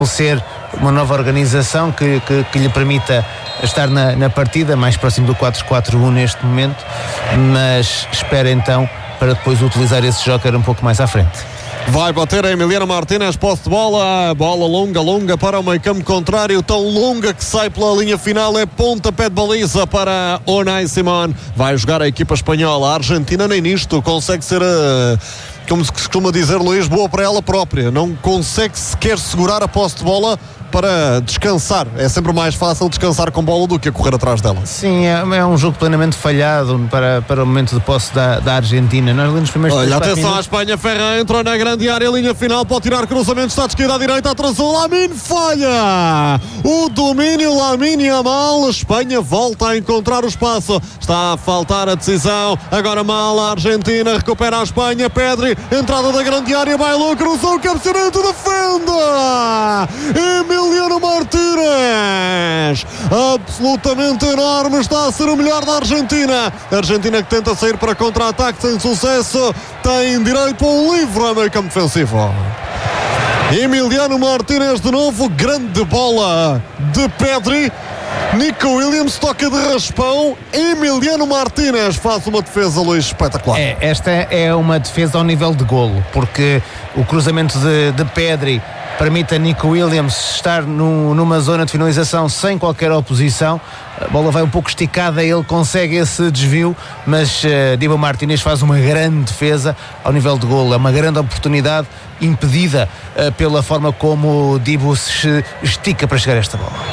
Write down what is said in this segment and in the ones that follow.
ser uma nova organização que lhe permita estar na partida, mais próximo do 4-4-1 neste momento, mas espera então para depois utilizar esse joker um pouco mais à frente. Vai bater a Emiliano Martínez, posse de bola longa para o meio campo contrário, tão longa que sai pela linha final, é pontapé de baliza para Unai Simón. Vai jogar a equipa espanhola. A Argentina nem nisto consegue ser, como se costuma dizer, Luís, boa para ela própria, não consegue sequer segurar a posse de bola para descansar. É sempre mais fácil descansar com bola do que a correr atrás dela. Sim, é um jogo plenamente falhado para o momento de posse da Argentina. Nós nos primeiros Olha, atenção à Espanha, Ferran entrou na grande área, linha final, pode tirar cruzamento, está de esquerda à direita, atrasou, Lamine falha! O domínio, Lamine Yamal, Espanha volta a encontrar o espaço, está a faltar a decisão, agora mal a Argentina, recupera a Espanha, Pedri, entrada da grande área, bailou, cruzou, cabeceamento, defende! Emiliano Martínez, absolutamente enorme, está a ser o melhor da Argentina. A Argentina que tenta sair para contra-ataque sem sucesso, tem direito a um livre a meio campo defensivo. Emiliano Martínez de novo, grande bola de Pedri. Nico Williams toca de raspão, Emiliano Martínez faz uma defesa, Luís, espetacular. Esta é uma defesa ao nível de golo, porque o cruzamento de Pedri permite a Nico Williams estar numa zona de finalização sem qualquer oposição. A bola vai um pouco esticada, ele consegue esse desvio, mas Dibu Martínez faz uma grande defesa ao nível de golo. É uma grande oportunidade impedida pela forma como Dibu se estica para chegar a esta bola.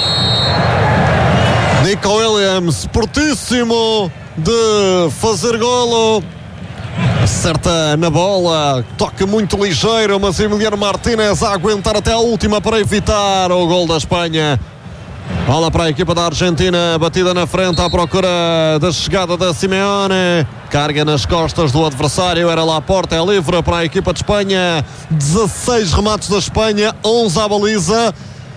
Nico Williams, fortíssimo de fazer golo. Acerta na bola, toca muito ligeiro, mas Emiliano Martínez a aguentar até a última para evitar o gol da Espanha. Bola para a equipa da Argentina, batida na frente à procura da chegada da Simeone. Carga nas costas do adversário, era lá a porta, é livre para a equipa de Espanha. 16 remates da Espanha, 11 à baliza,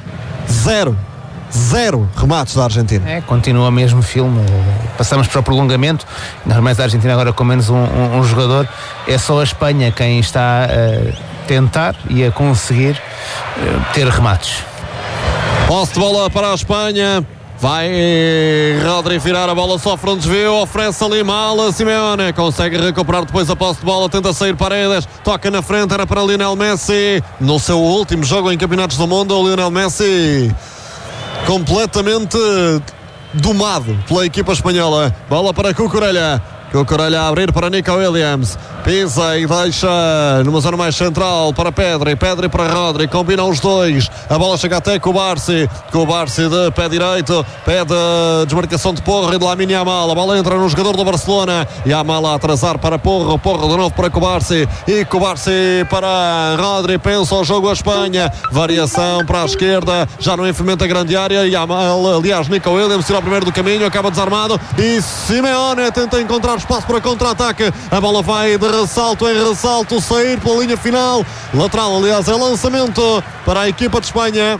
0 remates da Argentina. Continua o mesmo filme. Passamos para o prolongamento, mas a Argentina agora com menos um jogador. É só a Espanha quem está a tentar e a conseguir ter remates. Posse de bola para a Espanha. Vai Rodri virar a bola, sofre um desvio, oferece ali mal a Simeone, consegue recuperar depois a posse de bola, tenta sair Paredes, toca na frente, era para Lionel Messi. No seu último jogo em Campeonatos do Mundo, o Lionel Messi completamente domado pela equipa espanhola. Bola para Cucurella a abrir para Nico Williams, pisa e deixa numa zona mais central para Pedri para Rodri, combinam os dois, a bola chega até Cubarsí de pé direito, pede desmarcação de Porro e de Lamine Yamal, a bola entra no jogador do Barcelona, Yamal a atrasar para Porro de novo para Cubarsí e Cubarsí para Rodri, pensa o jogo a Espanha, variação para a esquerda, já no enfiamento da grande área, Yamal, aliás Nico Williams tira o primeiro do caminho, acaba desarmado e Simeone tenta encontrar espaço para contra-ataque, a bola vai de ressalto em ressalto, sair pela linha final, lateral aliás, é lançamento para a equipa de Espanha.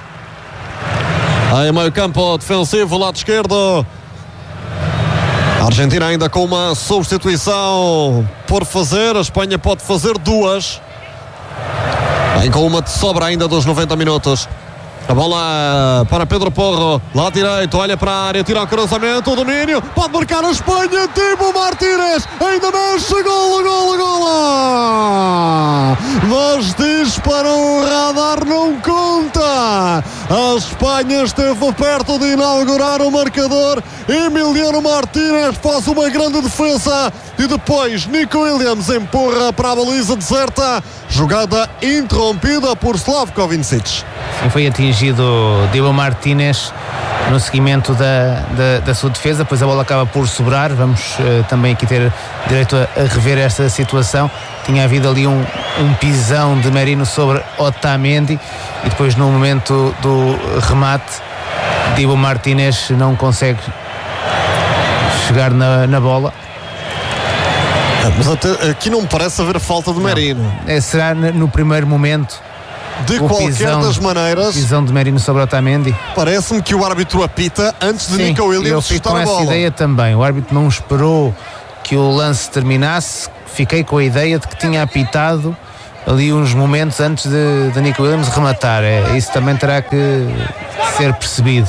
Aí meio campo defensivo, lado esquerdo. A Argentina ainda com uma substituição por fazer, a Espanha pode fazer duas. Vem com uma de sobra ainda dos 90 minutos. A bola para Pedro Porro, lado direito, olha para a área, tira o cruzamento, o domínio, pode marcar a Espanha, Dibu Martínez, ainda mexe, golo! Mas diz para o radar, não conta. A Espanha esteve perto de inaugurar o marcador, Emiliano Martínez faz uma grande defesa e depois Nico Williams empurra para a baliza deserta, jogada interrompida por Slavko Vincic. Foi atingido Dibu Martínez no seguimento da sua defesa, pois a bola acaba por sobrar. Vamos também aqui ter direito a rever esta situação. Tinha havido ali um pisão de Merino sobre Otamendi e depois no momento do remate Dibu Martínez não consegue chegar na bola. Mas até aqui não parece haver falta de Merino. Será no primeiro momento. De qualquer das maneiras, pisão de Merino sobre Otamendi. Parece-me que o árbitro apita antes de Nico Williams chutar a bola. Eu fico com essa ideia também. O árbitro não esperou que o lance terminasse. Fiquei com a ideia de que tinha apitado ali uns momentos antes de Nico Williams rematar. Isso também terá que ser percebido.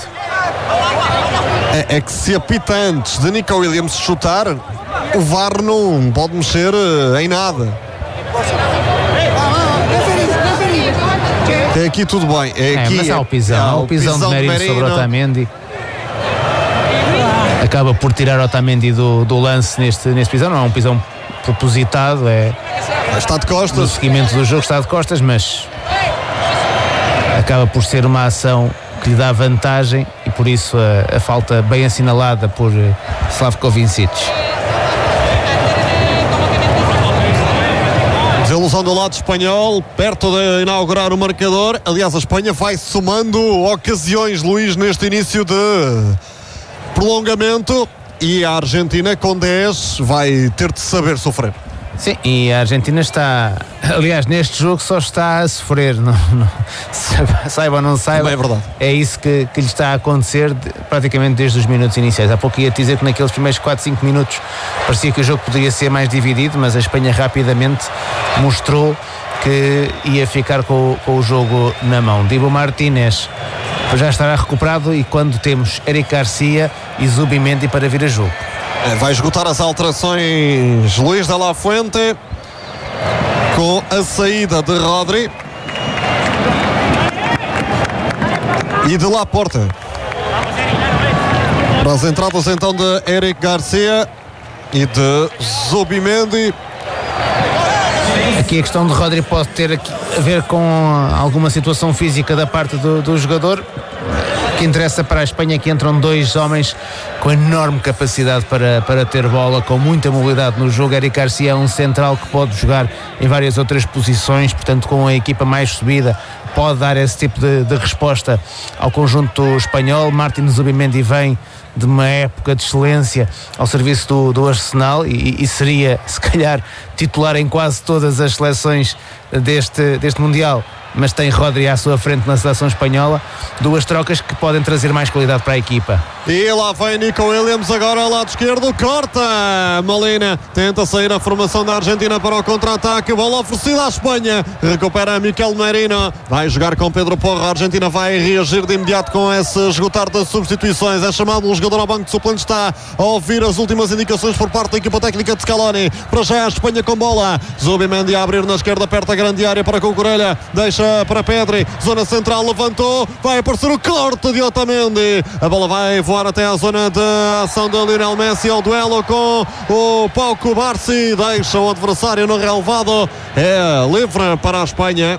É que se apita antes de Nico Williams chutar, o VAR não pode mexer em nada. É aqui tudo bem. Aqui mas há o pisão. O pisão de Merino sobre o Otamendi. Acaba por tirar o Otamendi do lance neste pisão. Não é um pisão propositado, está de costas. No seguimento do jogo está de costas, mas acaba por ser uma ação que lhe dá vantagem e por isso a falta bem assinalada por Slavko Vincic. Desilusão do lado espanhol, perto de inaugurar o marcador. Aliás, a Espanha vai somando ocasiões, Luís, neste início de prolongamento, e a Argentina com 10 vai ter de saber sofrer. Sim, e a Argentina está, aliás, neste jogo só está a sofrer, não, saiba ou não saiba, é verdade. É isso que lhe está a acontecer praticamente desde os minutos iniciais. Há pouco ia dizer que naqueles primeiros 4, 5 minutos parecia que o jogo poderia ser mais dividido, mas a Espanha rapidamente mostrou que ia ficar com o jogo na mão. Dibu Martínez já estará recuperado e quando temos Eric Garcia e Zubimendi para vir a jogo. Vai esgotar as alterações Luís de la Fuente com a saída de Rodri e de Laporte. Para as entradas então de Eric Garcia e de Zubimendi. Aqui a questão de Rodri pode ter a ver com alguma situação física da parte do jogador. O que interessa para a Espanha é que entram dois homens com enorme capacidade para ter bola, com muita mobilidade no jogo. Eric Garcia é um central que pode jogar em várias outras posições, portanto com a equipa mais subida pode dar esse tipo de resposta ao conjunto espanhol. Martín Zubimendi vem de uma época de excelência ao serviço do Arsenal e seria se calhar titular em quase todas as seleções deste Mundial, mas tem Rodri à sua frente na seleção espanhola. Duas trocas que podem trazer mais qualidade para a equipa. E lá vem Nico Williams agora ao lado esquerdo, corta Molina, tenta sair a formação da Argentina para o contra-ataque, bola oferecida à Espanha, recupera Mikel Merino, vai jogar com Pedro Porro. A Argentina vai reagir de imediato com esse esgotar das substituições. É chamado o jogador ao banco de suplentes, está a ouvir as últimas indicações por parte da equipa técnica de Scaloni. Para já a Espanha com bola, Zubimendi a abrir na esquerda, perto da grande área para Cucurella, deixa para Pedri, zona central, levantou, vai aparecer o corte de Otamendi, a bola vai voar até à zona de ação de Lionel Messi, ao duelo com o Pau Cubarsí, deixa o adversário no relevado, é livre para a Espanha.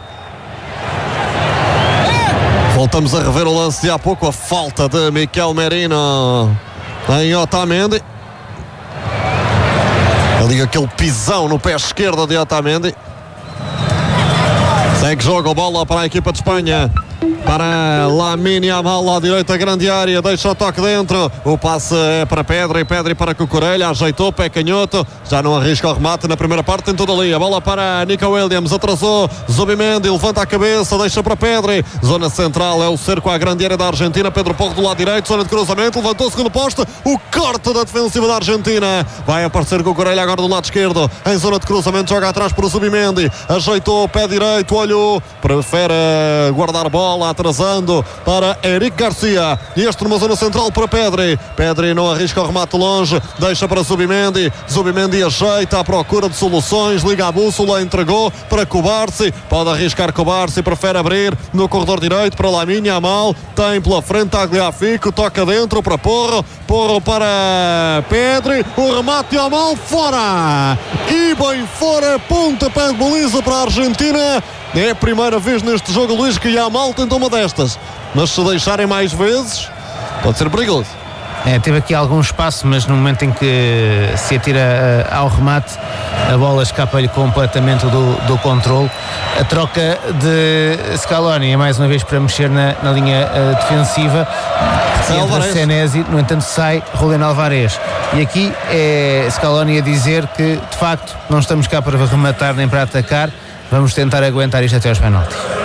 Voltamos a rever o lance de há pouco, a falta de Mikel Merino em Otamendi, ali aquele pisão no pé esquerdo de Otamendi. Segue jogo, bola para a equipa de Espanha, para Lamine Yamal à direita, grande área, deixa o toque dentro, o passe é para Pedri para Cucurella, ajeitou, pé canhoto, já não arrisca o remate na primeira parte, tem tudo ali, a bola para Nico Williams, atrasou Zubimendi, levanta a cabeça, deixa para Pedri, zona central, é o cerco à grande área da Argentina, Pedro Porro do lado direito, zona de cruzamento, levantou o segundo poste, o corte da defensiva da Argentina, vai aparecer Cucurella agora do lado esquerdo, em zona de cruzamento, joga atrás para o Zubimendi, ajeitou o pé direito, olhou, prefere guardar bola, atrasando para Eric Garcia, e este numa zona central para Pedri não arrisca o remate longe, deixa para Zubimendi ajeita à procura de soluções, liga a bússola, entregou para Cubarsí, pode arriscar Cubarsí, prefere abrir no corredor direito para Lamine Yamal, tem pela frente Tagliafico, toca dentro para Porro para Pedri, o remate Yamal fora, e bem fora, pontapé de baliza para a Argentina. É a primeira vez neste jogo, Luís, que Yamal tentou uma destas, mas se deixarem mais vezes pode ser perigoso. Teve aqui algum espaço, mas no momento em que se atira ao remate, a bola escapa-lhe completamente do controle. A troca de Scaloni é mais uma vez para mexer na linha defensiva. Entra Senesi, no entanto sai Julián Álvarez. E aqui é Scaloni a dizer que de facto não estamos cá para rematar nem para atacar, vamos tentar aguentar isto até aos penaltis.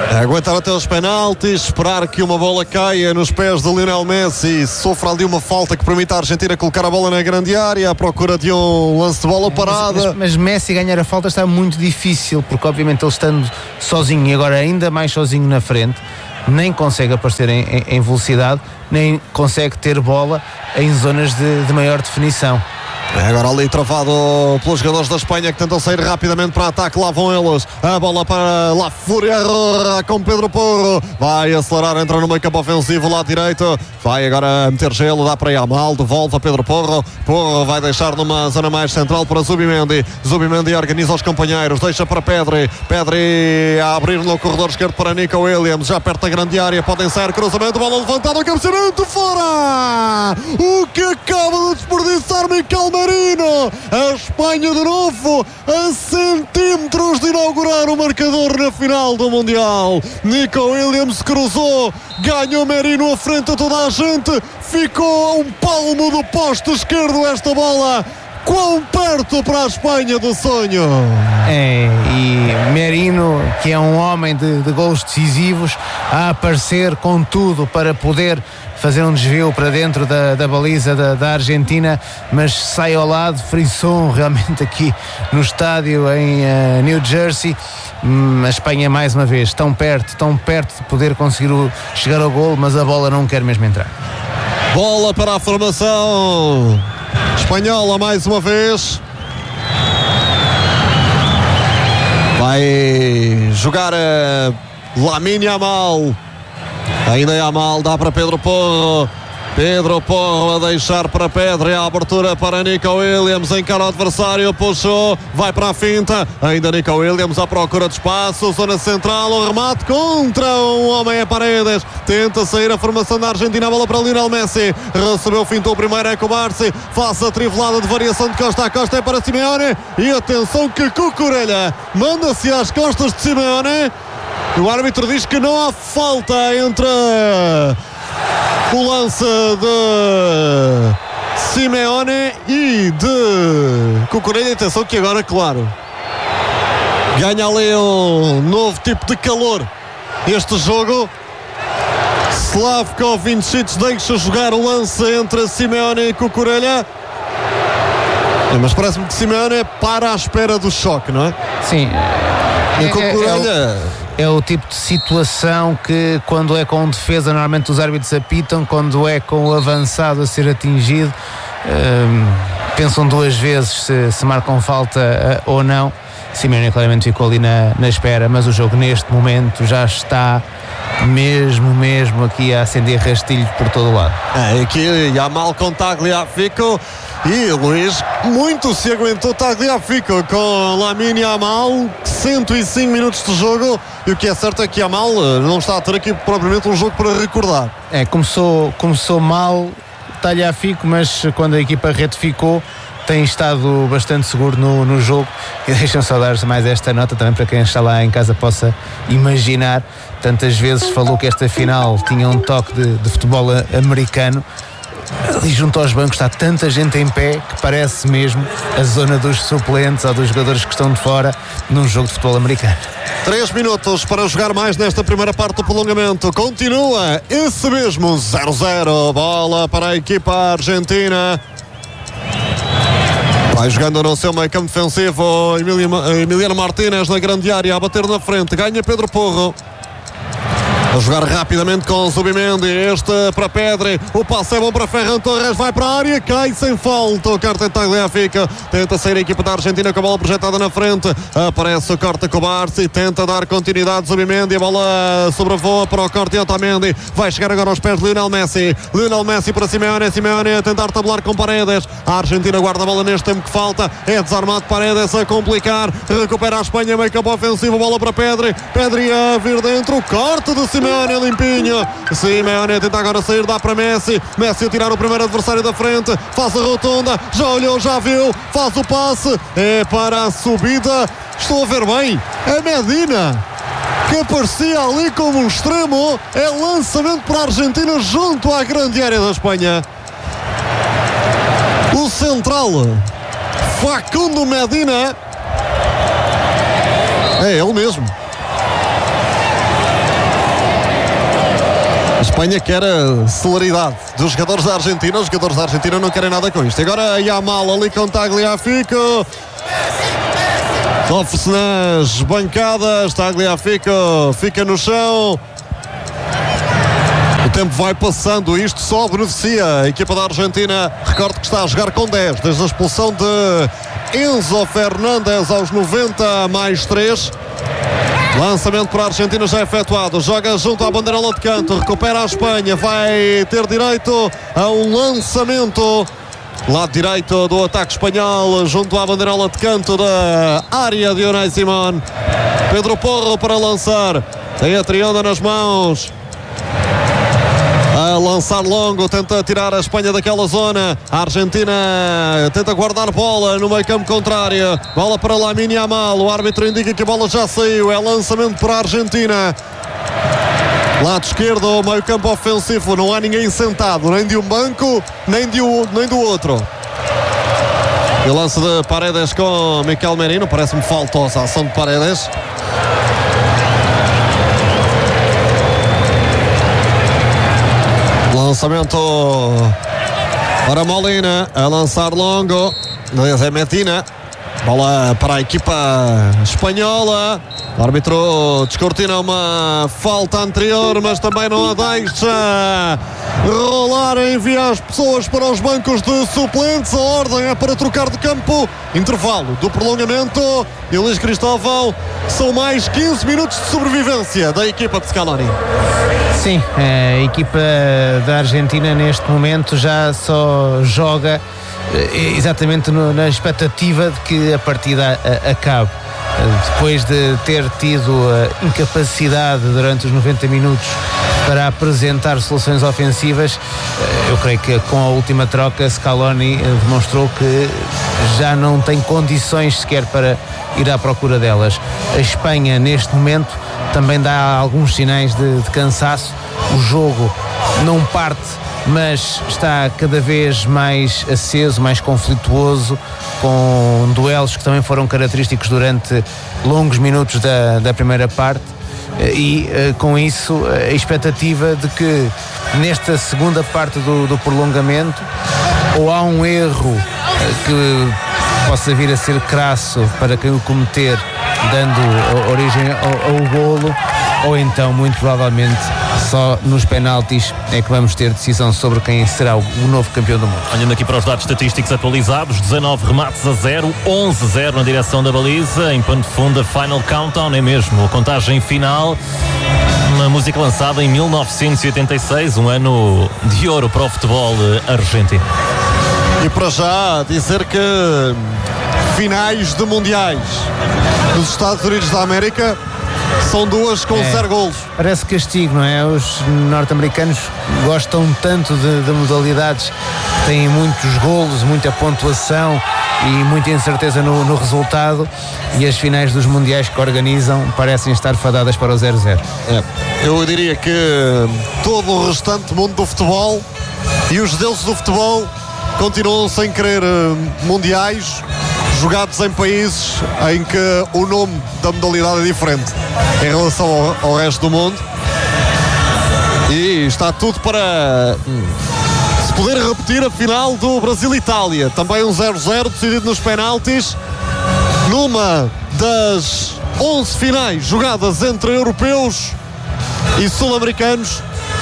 Aguentar até os penaltis, esperar que uma bola caia nos pés de Lionel Messi, sofra ali uma falta que permita a Argentina colocar a bola na grande área à procura de um lance de bola parada. Mas Messi ganhar a falta está muito difícil, porque obviamente ele estando sozinho e agora ainda mais sozinho na frente, nem consegue aparecer em velocidade, nem consegue ter bola em zonas de maior definição. Agora ali travado pelos jogadores da Espanha que tentam sair rapidamente para ataque. Lá vão eles, a bola para La Fúria com Pedro Porro, vai acelerar, entra no meio campo ofensivo, lado direito, vai agora meter gelo, dá para Yamal, devolve a Pedro Porro, Porro vai deixar numa zona mais central para Zubimendi, Zubimendi organiza os companheiros, deixa para Pedri, Pedri a abrir no corredor esquerdo para Nico Williams, já perto da grande área, podem sair, cruzamento, bola levantada, cabeceamento, fora! O que acaba de desperdiçar Mikel Merino, a Espanha de novo a centímetros de inaugurar o marcador na final do Mundial. Nico Williams cruzou, ganhou Merino à frente a toda a gente, ficou a um palmo do poste esquerdo esta bola. Quão perto para a Espanha do sonho! E Merino, que é um homem de gols decisivos, a aparecer com tudo para poder fazer um desvio para dentro da baliza da Argentina, mas sai ao lado, frisson realmente aqui no estádio em New Jersey. A Espanha mais uma vez tão perto de poder conseguir chegar ao gol, mas a bola não quer mesmo entrar. Bola para a formação espanhola mais uma vez. Vai jogar Lamine Yamal. Ainda Yamal, dá para Pedro Porro. Pedro Porro a deixar para Pedri, a abertura para Nico Williams, encara o adversário, puxou, vai para a finta, ainda Nico Williams à procura de espaço, zona central, o remate contra um homem a Paredes, tenta sair a formação da Argentina, a bola para Lionel Messi, recebeu, fintou o primeiro, é Kubarsi, faz a trivelada de variação de costa a costa, é para Simeone, e atenção que Cucurella manda-se às costas de Simeone, e o árbitro diz que não há falta entre o lance de Simeone e de Cucurella. Atenção que agora, claro, ganha ali um novo tipo de calor este jogo. Slavko Vincic deixa jogar o lance entre Simeone e Cucurella, mas parece-me que Simeone para à espera do choque, não é? Sim. E Cucurella é o tipo de situação que, quando é com defesa, normalmente os árbitros apitam, quando é com o avançado a ser atingido, pensam duas vezes se marcam falta ou não. Simeone claramente ficou ali na espera, mas o jogo neste momento já está mesmo aqui a acender rastilho por todo o lado. Aqui Yamal com Tagliafico. E Luís muito se aguentou Tagliafico com Lamine Yamal, 105 minutos de jogo, e o que é certo é que Yamal não está a ter aqui propriamente um jogo para recordar. Começou mal Tagliafico, mas quando a equipa retificou tem estado bastante seguro no jogo, e deixam só dar mais esta nota também para quem está lá em casa possa imaginar. Tantas vezes falou que esta final tinha um toque de futebol americano. Ali junto aos bancos está tanta gente em pé que parece mesmo a zona dos suplentes ou dos jogadores que estão de fora num jogo de futebol americano. 3 minutos para jogar mais nesta primeira parte do prolongamento. Continua esse mesmo 0-0. Bola para a equipa argentina. Vai jogando no seu meio campo defensivo Emiliano Martínez na grande área, a bater na frente, ganha Pedro Porro. A jogar rapidamente com Zubimendi, este para Pedri, o passe é bom para Ferran Torres, vai para a área, cai sem falta, o corte em Tagliafico, tenta sair a equipa da Argentina com a bola projetada na frente, aparece o corte Kubarsi, tenta dar continuidade Zubimendi, a bola sobrevoa para o corte Otamendi, vai chegar agora aos pés de Lionel Messi para Simeone, Simeone a tentar tabular com Paredes, a Argentina guarda a bola neste tempo que falta, é desarmado Paredes a complicar, recupera a Espanha, meio campo ofensivo, bola para Pedri a vir dentro, corte de Simeone limpinho, Simeone tenta agora sair, dá para Messi a tirar o primeiro adversário da frente, faz a rotunda, já olhou, já viu, faz o passe, é para a subida, estou a ver bem, é Medina que aparecia ali como um extremo, é lançamento para a Argentina junto à grande área da Espanha. O central Facundo Medina é ele mesmo. Espanha quer a celeridade dos jogadores da Argentina. Os jogadores da Argentina não querem nada com isto. Agora Yamal ali com Tagliafico. Sofre-se nas bancadas. Tagliafico fica no chão. O tempo vai passando, isto só beneficia a equipa da Argentina. Recordo que está a jogar com 10 desde a expulsão de Enzo Fernandes aos 90 mais 3. Lançamento para a Argentina já efetuado. Joga junto à bandeira de canto. Recupera a Espanha. Vai ter direito a um lançamento. Lado direito do ataque espanhol. Junto à bandeira de canto da área de Unai Simón. Pedro Porro para lançar. Tem a trionda nas mãos. A lançar longo, tenta tirar a Espanha daquela zona. A Argentina tenta guardar bola no meio campo contrário. Bola para Lamine Yamal. O árbitro indica que a bola já saiu. É lançamento para a Argentina. Lado esquerdo, meio campo ofensivo. Não há ninguém sentado, nem de um banco, nem do outro. E o lance de Paredes com Miquel Merino. Parece-me faltosa a ação de Paredes. Lançamento para Molina, a lançar longo, Zé Medina, bola para a equipa espanhola. O árbitro descortina uma falta anterior, mas também não a deixa rolar, envia as pessoas para os bancos de suplentes. A ordem é para trocar de campo. Intervalo do prolongamento. E Luís Cristóvão, são mais 15 minutos de sobrevivência da equipa de Scaloni. Sim, a equipa da Argentina neste momento já só joga exatamente na expectativa de que a partida acabe. Depois de ter tido a incapacidade durante os 90 minutos para apresentar soluções ofensivas, eu creio que com a última troca Scaloni demonstrou que já não tem condições sequer para ir à procura delas. A Espanha neste momento também dá alguns sinais de cansaço. O jogo não parte, mas está cada vez mais aceso, mais conflituoso, com duelos que também foram característicos durante longos minutos da primeira parte. E com isso a expectativa de que nesta segunda parte do prolongamento ou há um erro que possa vir a ser crasso para quem o cometer, dando origem ao golo, ou então muito provavelmente só nos penaltis é que vamos ter decisão sobre quem será o novo campeão do mundo. Olhando aqui para os dados estatísticos atualizados, 19 remates a 0, 11-0 na direção da baliza. Em pano de fundo, a Final Countdown é mesmo a contagem final. Uma música lançada em 1986, um ano de ouro para o futebol argentino. E para já dizer que finais de mundiais dos Estados Unidos da América são duas com 0 golos. Parece castigo, não é? Os norte-americanos gostam tanto de modalidades que têm muitos golos, muita pontuação e muita incerteza no resultado, e as finais dos mundiais que organizam parecem estar fadadas para o 0-0. Eu diria que todo o restante mundo do futebol e os deuses do futebol continuam sem querer mundiais jogados em países em que o nome da modalidade é diferente em relação ao resto do mundo, e está tudo para se poder repetir a final do Brasil-Itália, também um 0-0 decidido nos penaltis, numa das 11 finais jogadas entre europeus e sul-americanos.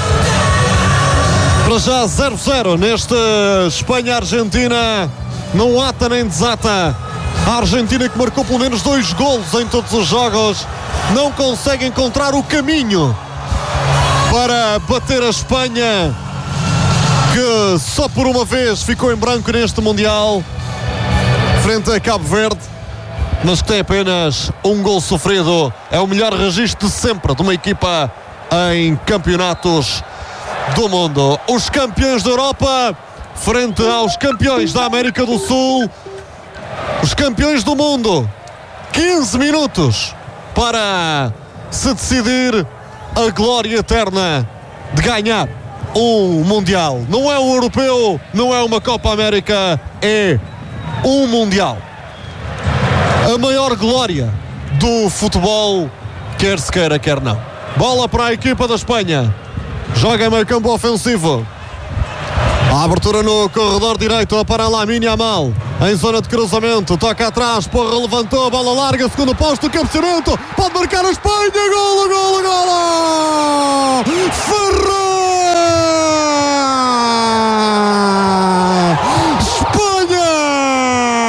Para já 0-0 neste Espanha-Argentina, não ata nem desata. A Argentina, que marcou pelo menos 2 golos em todos os jogos, não consegue encontrar o caminho para bater a Espanha, que só por uma vez ficou em branco neste Mundial frente a Cabo Verde, mas que tem apenas um gol sofrido. É o melhor registro de sempre de uma equipa em campeonatos do mundo. Os campeões da Europa frente aos campeões da América do Sul. Os campeões do mundo, 15 minutos para se decidir a glória eterna de ganhar um Mundial. Não é um europeu, não é uma Copa América, é um Mundial. A maior glória do futebol, quer se queira, quer não. Bola para a equipa da Espanha. joga em meio campo ofensivo. A abertura no corredor direito para Lamine Yamal, em zona de cruzamento, toca atrás, Porra levantou, bola larga, segundo posto, cabeceamento, pode marcar a Espanha, golo, golo, golo! Ferran